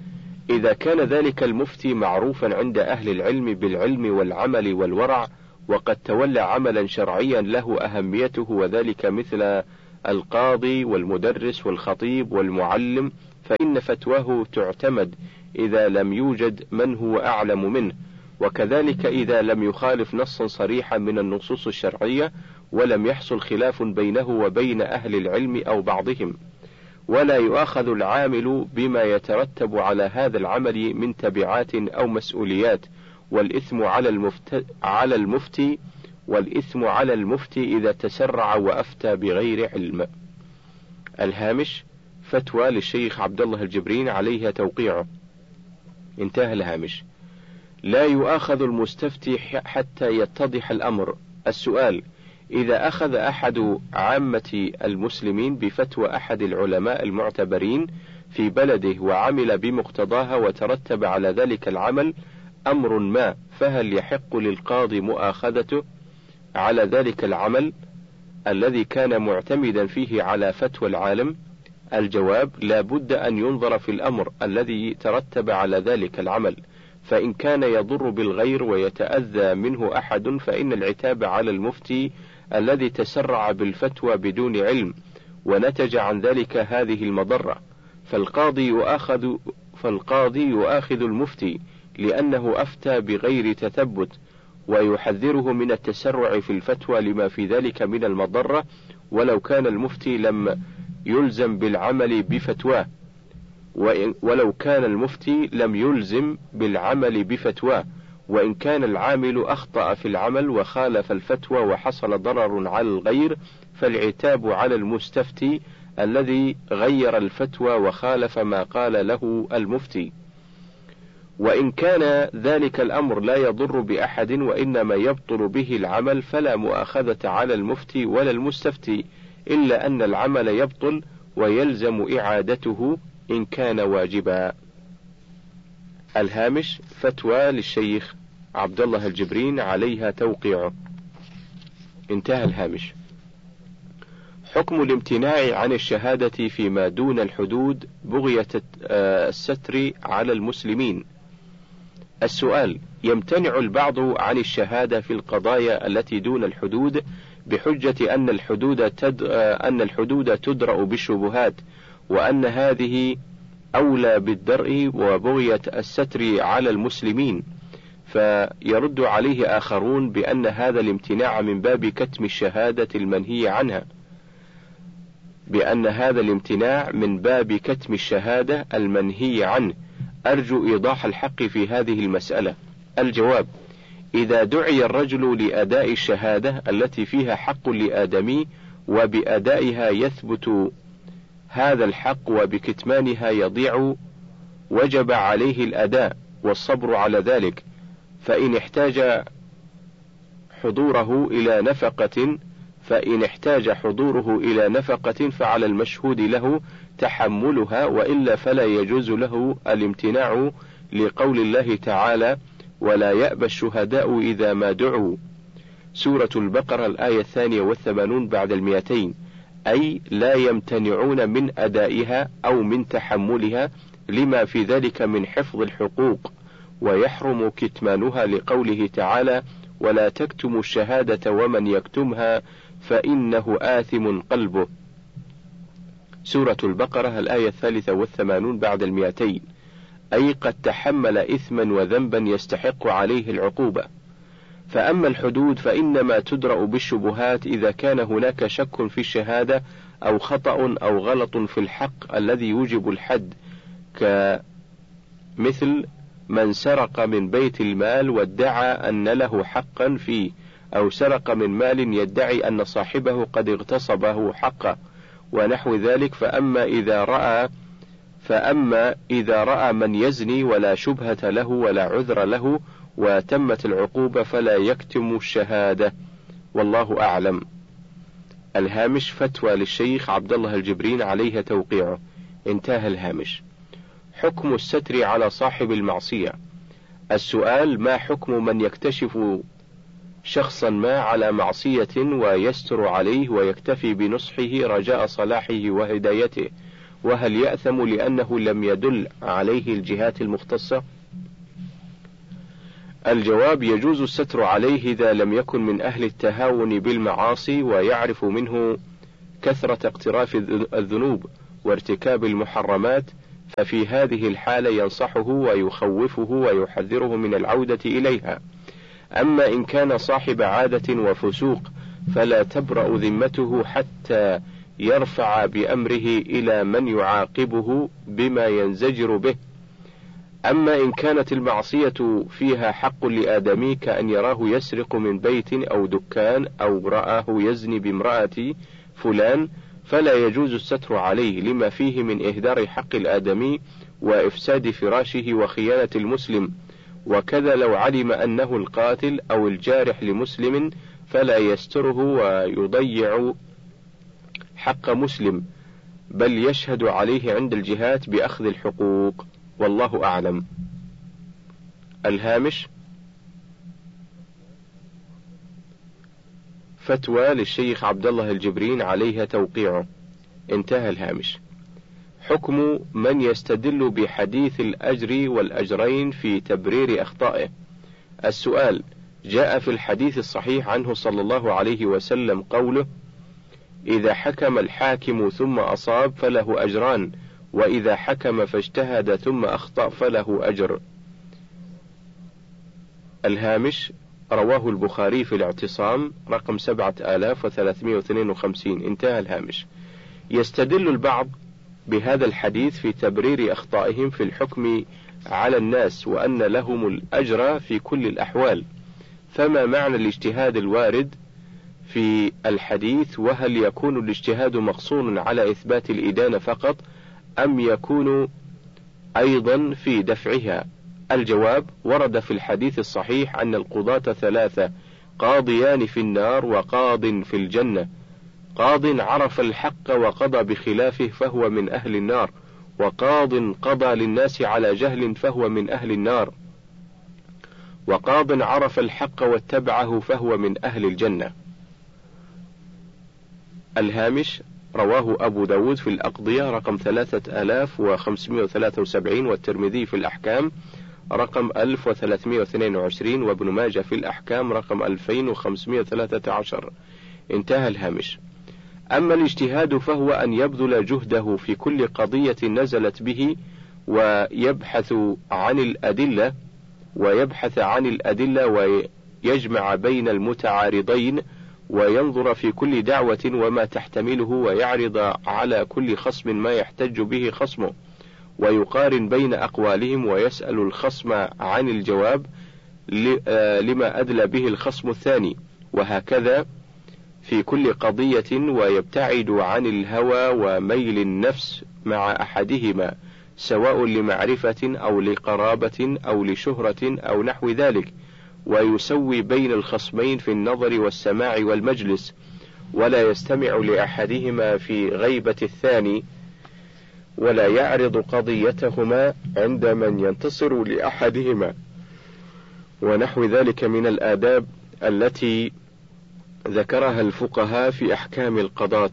إذا كان ذلك المفتي معروفا عند أهل العلم بالعلم والعمل والورع، وقد تولى عملا شرعيا له أهميته، وذلك مثل القاضي والمدرس والخطيب والمعلم، فإن فتواه تعتمد إذا لم يوجد من هو أعلم منه، وكذلك إذا لم يخالف نصا صريحا من النصوص الشرعية ولم يحصل خلاف بينه وبين أهل العلم أو بعضهم. ولا يؤاخذ العامل بما يترتب على هذا العمل من تبعات أو مسؤوليات، والإثم على المفتي, على المفتي والإثم على المفتي إذا تسرع وأفتى بغير علم. الهامش: فتوى للشيخ عبد الله الجبرين عليها توقيعه. انتهى الهامش. لا يؤاخذ المستفتي حتى يتضح الأمر. السؤال: إذا أخذ أحد عامة المسلمين بفتوى أحد العلماء المعتبرين في بلده وعمل بمقتضاها وترتب على ذلك العمل أمر ما، فهل يحق للقاضي مؤاخذته على ذلك العمل الذي كان معتمدا فيه على فتوى العالم؟ الجواب: لا بد أن ينظر في الأمر الذي ترتب على ذلك العمل، فإن كان يضر بالغير ويتأذى منه أحد فإن العتاب على المفتي الذي تسرع بالفتوى بدون علم ونتج عن ذلك هذه المضرة، فالقاضي يؤاخذ فالقاضي يؤاخذ المفتي لأنه أفتى بغير تثبت، ويحذره من التسرع في الفتوى لما في ذلك من المضرة، ولو كان المفتي لم يلزم بالعمل بفتواه ولو كان المفتي لم يلزم بالعمل بفتواه وإن كان العامل أخطأ في العمل وخالف الفتوى وحصل ضرر على الغير، فالعتاب على المستفتي الذي غير الفتوى وخالف ما قال له المفتي. وإن كان ذلك الأمر لا يضر بأحد وإنما يبطل به العمل فلا مؤاخذة على المفتي ولا المستفتي، إلا أن العمل يبطل ويلزم إعادته إن كان واجبا. الهامش: فتوى للشيخ عبد الله الجبرين عليها توقيعه. انتهى الهامش. حكم الامتناع عن الشهادة فيما دون الحدود بغية الستر على المسلمين. السؤال: يمتنع البعض عن الشهادة في القضايا التي دون الحدود بحجة أن الحدود تد... أن الحدود تدرأ بالشبهات، وأن هذه أولى بالدرء وبغية الستر على المسلمين، فيرد عليه آخرون بأن هذا الامتناع من باب كتم الشهادة المنهي عنها بأن هذا الامتناع من باب كتم الشهادة المنهي عنه. أرجو إيضاح الحق في هذه المسألة. الجواب: إذا دعي الرجل لأداء الشهادة التي فيها حق لآدمي وبأدائها يثبت هذا الحق وبكتمانها يضيع، وجب عليه الأداء والصبر على ذلك، فإن احتاج حضوره إلى نفقة فإن احتاج حضوره إلى نفقة فعلى المشهود له تحملها، وإلا فلا يجوز له الامتناع، لقول الله تعالى: ولا يأبى الشهداء إذا ما دعوا. سورة البقرة الآية الثانية والثمانون بعد المئتين، أي لا يمتنعون من أدائها أو من تحملها لما في ذلك من حفظ الحقوق، ويحرم كتمانها لقوله تعالى: ولا تكتموا الشهادة ومن يكتمها فإنه آثم قلبه. سورة البقرة الآية الثالثة والثمانون بعد المئتين، أي قد تحمل إثما وذنبا يستحق عليه العقوبة. فأما الحدود فإنما تدرأ بالشبهات إذا كان هناك شك في الشهادة أو خطأ أو غلط في الحق الذي يوجب الحد، كمثل من سرق من بيت المال وادعى أن له حقا فيه، أو سرق من مال يدعي أن صاحبه قد اغتصبه حقه ونحو ذلك. فأما إذا رأى فأما إذا رأى من يزني ولا شبهة له ولا عذر له وتمت العقوبة فلا يكتم الشهادة، والله أعلم. الهامش: فتوى للشيخ عبد الله الجبرين عليها توقيعه. انتهى الهامش. حكم الستر على صاحب المعصية. السؤال: ما حكم من يكتشف شخصا ما على معصية ويستر عليه ويكتفي بنصحه رجاء صلاحه وهدايته، وهل يأثم لأنه لم يدل عليه الجهات المختصة؟ الجواب: يجوز الستر عليه إذا لم يكن من أهل التهاون بالمعاصي ويعرف منه كثرة اقتراف الذنوب وارتكاب المحرمات، ففي هذه الحالة ينصحه ويخوفه ويحذره من العودة إليها. أما إن كان صاحب عادة وفسوق فلا تبرأ ذمته حتى يرفع بأمره إلى من يعاقبه بما ينزجر به. أما إن كانت المعصية فيها حق لآدمي كأن يراه يسرق من بيت أو دكان أو رآه يزني بامرأة فلان، فلا يجوز الستر عليه لما فيه من إهدار حق الآدمي وإفساد فراشه وخيانة المسلم. وكذا لو علم أنه القاتل أو الجارح لمسلم فلا يستره ويضيع حق مسلم، بل يشهد عليه عند الجهات بأخذ الحقوق، والله أعلم. الهامش: فتوى للشيخ عبد الله الجبرين عليها توقيعه. انتهى الهامش. حكم من يستدل بحديث الأجر والأجرين في تبرير أخطائه. السؤال: جاء في الحديث الصحيح عنه صلى الله عليه وسلم قوله: إذا حكم الحاكم ثم أصاب فله أجران، وإذا حكم فاجتهد ثم أخطأ فله أجر. الهامش: رواه البخاري في الاعتصام رقم سبعة آلاف وثلاثمائة واثنين وخمسين. انتهى الهامش. يستدل البعض بهذا الحديث في تبرير أخطائهم في الحكم على الناس، وأن لهم الأجر في كل الأحوال. فما معنى الاجتهاد الوارد في الحديث؟ وهل يكون الاجتهاد مقصورا على إثبات الإدانة فقط، أم يكون أيضا في دفعها؟ الجواب: ورد في الحديث الصحيح أن القضاة ثلاثة: قاضيان في النار وقاض في الجنة. قاض عرف الحق وقضى بخلافه فهو من أهل النار، وقاض قضى للناس على جهل فهو من أهل النار، وقاض عرف الحق واتبعه فهو من أهل الجنة. الهامش: رواه أبو داود في الأقضية رقم ثلاثة آلاف وخمسمائة وثلاثة وسبعين، والترمذي في الأحكام رقم ألف وثلاثمائة واثنين وعشرين، وابن ماجه في الأحكام رقم ألفين وخمسمائة وثلاثة عشر. انتهى الهامش. أما الاجتهاد فهو أن يبذل جهده في كل قضية نزلت به ويبحث عن الأدلة ويبحث عن الأدلة ويجمع بين المتعارضين، وينظر في كل دعوة وما تحتمله، ويعرض على كل خصم ما يحتج به خصمه، ويقارن بين أقوالهم، ويسأل الخصم عن الجواب لما أدلى به الخصم الثاني، وهكذا في كل قضية، ويبتعد عن الهوى وميل النفس مع أحدهما، سواء لمعرفة أو لقرابة أو لشهرة أو نحو ذلك، ويسوي بين الخصمين في النظر والسماع والمجلس، ولا يستمع لأحدهما في غيبة الثاني، ولا يعرض قضيتهما عند من ينتصر لأحدهما، ونحو ذلك من الآداب التي ذكرها الفقهاء في أحكام القضاة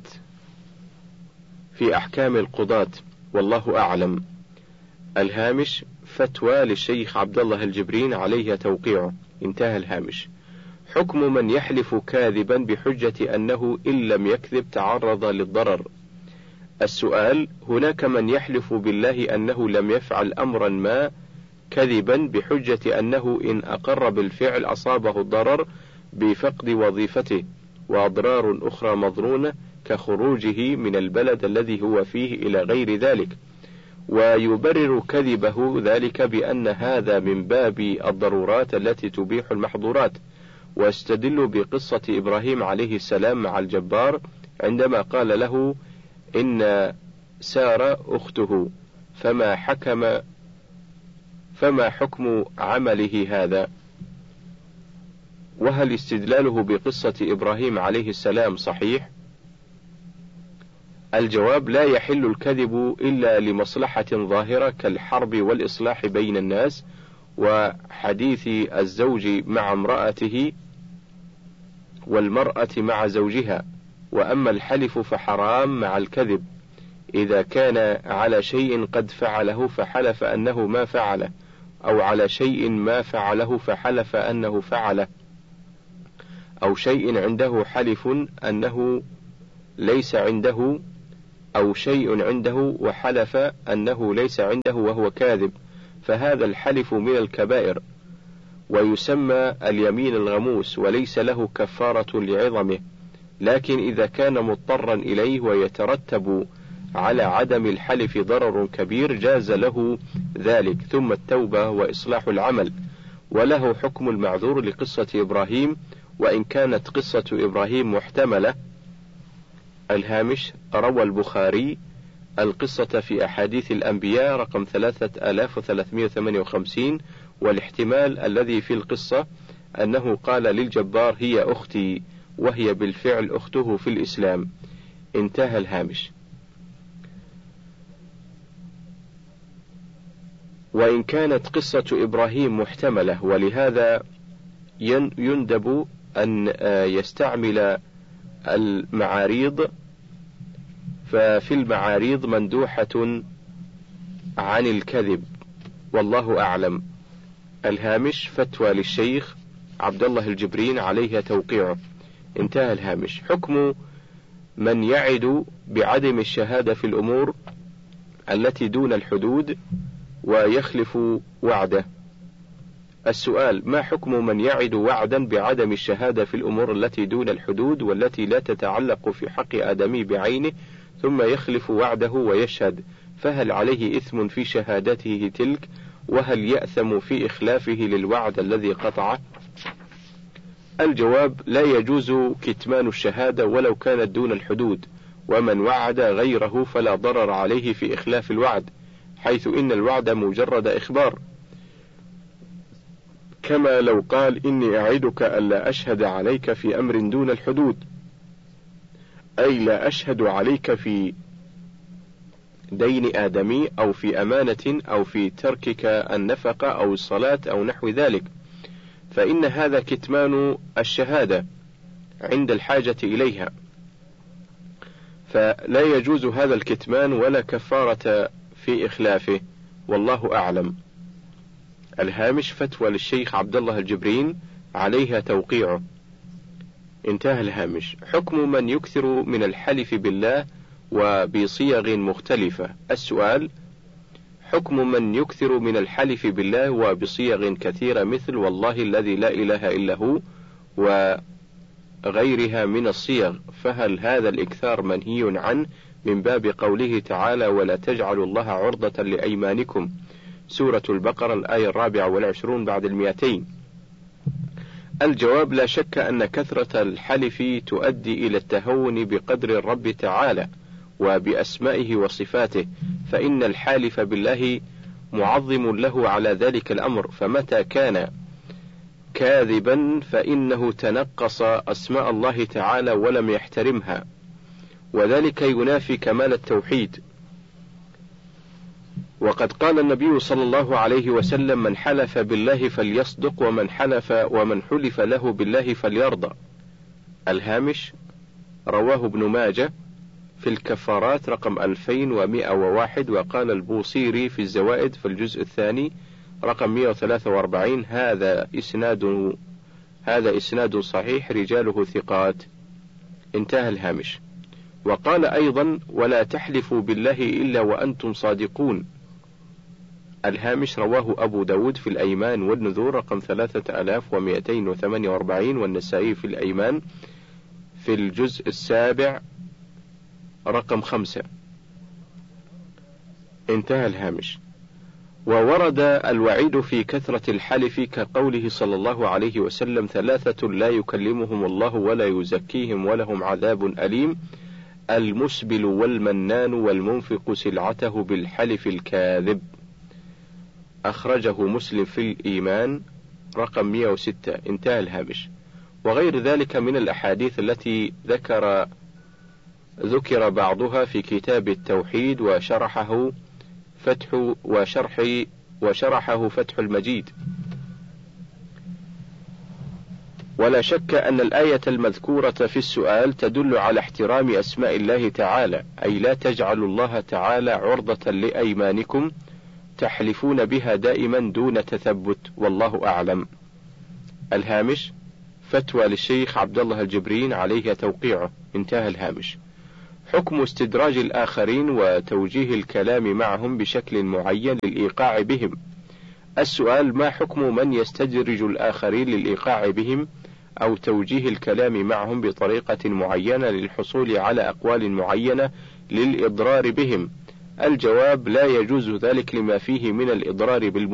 في أحكام القضاة والله أعلم. الهامش: فتوى للشيخ عبد الله الجبرين عليها توقيعه. انتهى الهامش. حكم من يحلف كاذبا بحجة أنه إن لم يكذب تعرض للضرر. السؤال: هناك من يحلف بالله أنه لم يفعل أمرا ما كذبا بحجة أنه إن أقر بالفعل أصابه الضرر بفقد وظيفته وأضرار أخرى مظنونة كخروجه من البلد الذي هو فيه إلى غير ذلك، ويبرر كذبه ذلك بأن هذا من باب الضرورات التي تبيح المحظورات، واستدل بقصة إبراهيم عليه السلام مع الجبار عندما قال له إن سارة أخته، فما حكم فما حكم عمله هذا؟ وهل استدلاله بقصة إبراهيم عليه السلام صحيح؟ الجواب: لا يحل الكذب إلا لمصلحة ظاهرة كالحرب والإصلاح بين الناس وحديث الزوج مع امرأته والمرأة مع زوجها، وأما الحلف فحرام مع الكذب إذا كان على شيء قد فعله فحلف أنه ما فعله، أو على شيء ما فعله فحلف أنه فعله، أو شيء عنده حلف أنه ليس عنده، أو شيء عنده وحلف أنه ليس عنده وهو كاذب، فهذا الحلف من الكبائر، ويسمى اليمين الغموس، وليس له كفارة لعظمه. لكن إذا كان مضطرا إليه ويترتب على عدم الحلف ضرر كبير جاز له ذلك، ثم التوبة وإصلاح العمل، وله حكم المعذور لقصة إبراهيم، وإن كانت قصة إبراهيم محتملة. الهامش: روى البخاري القصة في أحاديث الأنبياء رقم ثلاثة آلاف وثلاثمائة وثمانية وخمسين، والاحتمال الذي في القصة أنه قال للجبار هي أختي، وهي بالفعل أخته في الإسلام. انتهى الهامش. وإن كانت قصة إبراهيم محتملة، ولهذا يندب أن يستعمل المعاريض، ففي المعاريض مندوحة عن الكذب، والله أعلم. الهامش: فتوى للشيخ عبد الله الجبرين عليها توقيعه. انتهى الهامش. حكم من يعد بعدم الشهادة في الأمور التي دون الحدود ويخلف وعده. السؤال: ما حكم من يعد وعدا بعدم الشهادة في الأمور التي دون الحدود والتي لا تتعلق في حق آدمي بعينه، ثم يخلف وعده ويشهد، فهل عليه إثم في شهادته تلك؟ وهل يأثم في إخلافه للوعد الذي قطعه؟ الجواب: لا يجوز كتمان الشهادة ولو كانت دون الحدود، ومن وعد غيره فلا ضرر عليه في إخلاف الوعد، حيث إن الوعد مجرد إخبار، كما لو قال إني أعدك ألا أشهد عليك في أمر دون الحدود، أي لا أشهد عليك في دين آدمي أو في أمانة أو في تركك النفقة أو الصلاة أو نحو ذلك، فإن هذا كتمان الشهادة عند الحاجة إليها، فلا يجوز هذا الكتمان ولا كفارة في إخلافه، والله أعلم. الهامش: فتوى للشيخ عبد الله الجبرين عليها توقيعه. انتهى الهامش. حكم من يكثر من الحلف بالله وبصيغ مختلفة. السؤال: حكم من يكثر من الحلف بالله وبصيغ كثيرة مثل والله الذي لا إله إلا هو وغيرها من الصيغ، فهل هذا الإكثار منهي عنه من باب قوله تعالى ولا تجعلوا الله عرضة لأيمانكم، سورة البقرة الآية الرابعة والعشرون بعد المئتين؟ الجواب: لا شك أن كثرة الحلف تؤدي إلى التهون بقدر الرب تعالى وبأسمائه وصفاته، فإن الحالف بالله معظم له على ذلك الأمر، فمتى كان كاذبا فإنه تنقص أسماء الله تعالى ولم يحترمها، وذلك ينافي كمال التوحيد. وقد قال النبي صلى الله عليه وسلم: من حلف بالله فليصدق، ومن حلف ومن حلف له بالله فليرضى. الهامش: رواه ابن ماجه في الكفارات رقم ألفين ومئة وواحد، وقال البوصيري في الزوائد في الجزء الثاني رقم مئة وثلاثة وأربعين هذا إسناد هذا إسناد صحيح رجاله ثقات. انتهى الهامش. وقال أيضا: ولا تحلفوا بالله إلا وأنتم صادقون. الهامش: رواه أبو داود في الأيمان والنذور رقم ثلاثة آلاف ومئتين وثمانية وأربعين، والنسائي في الأيمان في الجزء السابع رقم خمسة. انتهى الهامش. وورد الوعيد في كثرة الحلف كقوله صلى الله عليه وسلم: ثلاثة لا يكلمهم الله ولا يزكيهم ولهم عذاب أليم: المسبل والمنان والمنفق سلعته بالحلف الكاذب. أخرجه مسلم في الإيمان رقم مئة وستة. انتهى الهامش. وغير ذلك من الأحاديث التي ذكر ذكر بعضها في كتاب التوحيد وشرحه فتح وشرح وشرحه فتح المجيد. ولا شك أن الآية المذكورة في السؤال تدل على احترام أسماء الله تعالى، أي لا تجعلوا الله تعالى عرضة لأيمانكم تحلفون بها دائما دون تثبت، والله أعلم. الهامش: فتوى للشيخ عبد الله الجبرين عليه توقيعه. انتهى الهامش. حكم استدراج الآخرين وتوجيه الكلام معهم بشكل معين للإيقاع بهم. السؤال: ما حكم من يستدرج الآخرين للإيقاع بهم أو توجيه الكلام معهم بطريقة معينة للحصول على أقوال معينة للإضرار بهم؟ الجواب: لا يجوز ذلك لما فيه من الإضرار بالمؤمنين